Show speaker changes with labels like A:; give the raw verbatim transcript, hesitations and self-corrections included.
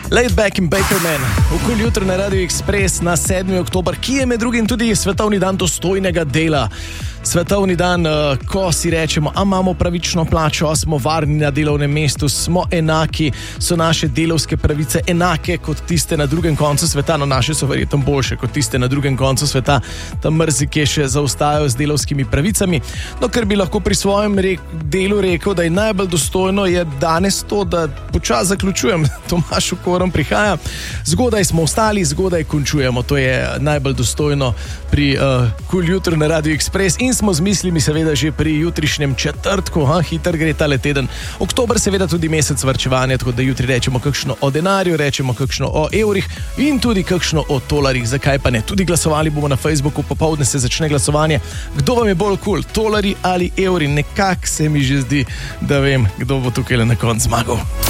A: Laid Back in Bakerman, okoli jutro na Radio Express na sedmi oktober, ki je med drugim tudi svetovni dan dostojnega dela. Svetovni dan, ko si rečemo, a imamo pravično plačo, a smo varni na delovnem mestu, smo enaki, so naše delovske pravice enake kot tiste na drugem koncu sveta, no naše so verjetno boljše kot tiste na drugem koncu sveta, tam mrzike še zaostajajo z delovskimi pravicami. No, ker bi lahko pri svojem rek, delu rekel, da je najbolj dostojno, je danes to, da počas zaključujem, Tomaž Okoron prihaja. Zgodaj smo ostali, zgodaj končujemo, to je najbolj dostojno pri uh, Kul jutro na Radio Express in smo z mislimi seveda že pri jutrišnjem četrtku, ha, hiter gre tale teden. Oktober seveda tudi mesec varčevanja, tako da jutri rečemo kakšno o denarju, rečemo kakšno o evrih in tudi kakšno o tolarjih, zakaj pa ne. Tudi glasovali bomo na Facebooku, popoldne se začne glasovanje. Kdo vam je bolj kul, cool, tolarji ali evri? Nekako se mi že zdi, da vem, kdo bo tukaj na koncu zmagal.